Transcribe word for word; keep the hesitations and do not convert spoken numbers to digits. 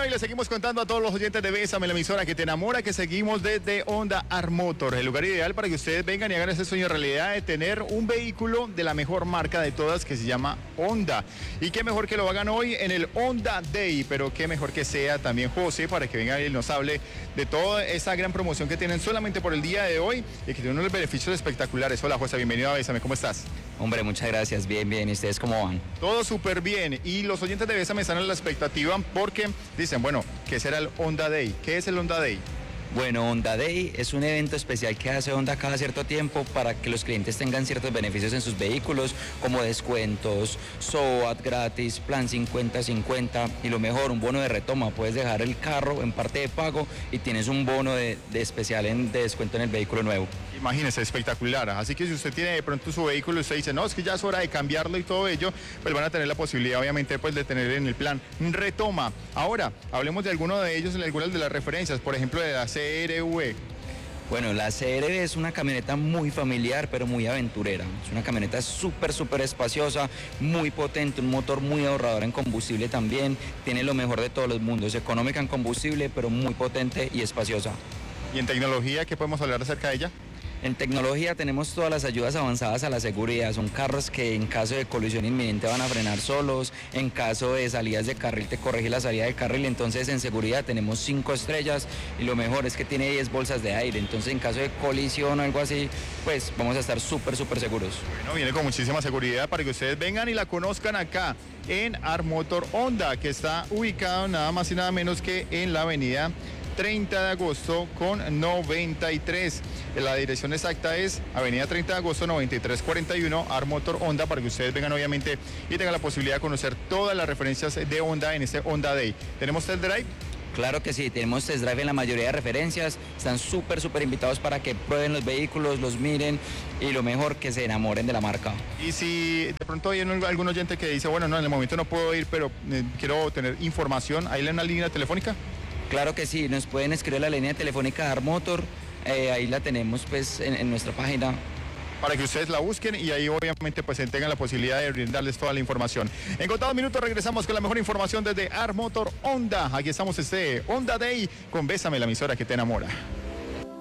Bueno, y le seguimos contando a todos los oyentes de Bésame, la emisora que te enamora, que seguimos desde Honda Armotor, el lugar ideal para que ustedes vengan y hagan ese sueño realidad de tener un vehículo de la mejor marca de todas, que se llama Honda. Y qué mejor que lo hagan hoy en el Honda Day, pero qué mejor que sea también José para que venga y nos hable de toda esa gran promoción que tienen solamente por el día de hoy y que tienen unos beneficios espectaculares. Hola José, bienvenido a Bésame, ¿cómo estás? Hombre, muchas gracias, bien, bien. ¿Y ustedes cómo van? Todo súper bien. Y los oyentes de Bésame están en la expectativa porque dicen, bueno, ¿qué será el Honda Day? ¿Qué es el Honda Day? Bueno, Honda Day es un evento especial que hace Honda cada cierto tiempo para que los clientes tengan ciertos beneficios en sus vehículos, como descuentos, SOAT gratis, plan cincuenta cincuenta y lo mejor, un bono de retoma. Puedes dejar el carro en parte de pago y tienes un bono de, de especial en, de descuento en el vehículo nuevo. Imagínese, espectacular. Así que si usted tiene de pronto su vehículo y usted dice, no, es que ya es hora de cambiarlo y todo ello, pues van a tener la posibilidad, obviamente, pues de tener en el plan retoma. Ahora, hablemos de alguno de ellos, en algunas de las referencias, por ejemplo, de la C R V. Bueno, la C R V es una camioneta muy familiar, pero muy aventurera. Es una camioneta súper, súper espaciosa, muy potente, un motor muy ahorrador en combustible también. Tiene lo mejor de todos los mundos, económica en combustible, pero muy potente y espaciosa. ¿Y en tecnología qué podemos hablar acerca de ella? En tecnología tenemos todas las ayudas avanzadas a la seguridad. Son carros que en caso de colisión inminente van a frenar solos. En caso de salidas de carril te corrige la salida del carril. Entonces en seguridad tenemos cinco estrellas y lo mejor es que tiene diez bolsas de aire. Entonces en caso de colisión o algo así, pues vamos a estar súper, súper seguros. Bueno, viene con muchísima seguridad para que ustedes vengan y la conozcan acá en Armotor Honda, que está ubicado nada más y nada menos que en la avenida treinta de agosto con noventa y tres. La dirección exacta es avenida treinta de agosto noventa y tres cuarenta y uno, Armotor Honda, para que ustedes vengan obviamente y tengan la posibilidad de conocer todas las referencias de Honda en este Honda Day. ¿Tenemos test drive? Claro que sí, tenemos test drive en la mayoría de referencias, están súper, súper invitados para que prueben los vehículos, los miren y lo mejor, que se enamoren de la marca. Y si de pronto hay algún oyente que dice, bueno, no, en el momento no puedo ir, pero eh, quiero tener información, ¿hay una línea telefónica? Claro que sí, nos pueden escribir a la línea telefónica de Armotor, eh, ahí la tenemos pues en, en nuestra página. Para que ustedes la busquen y ahí obviamente pues tengan la posibilidad de brindarles toda la información. En contados minutos regresamos con la mejor información desde Armotor Honda. Aquí estamos este Honda Day con Bésame, la emisora que te enamora.